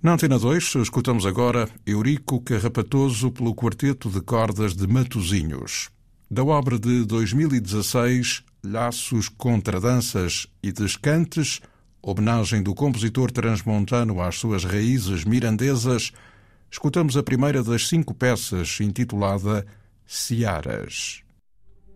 Na Antena 2, escutamos agora Eurico Carrapatoso pelo Quarteto de Cordas de Matosinhos. Da obra de 2016, Laços, Contradanças e Descantes, homenagem do compositor transmontano às suas raízes mirandesas, escutamos a primeira das 5 peças, intitulada Searas.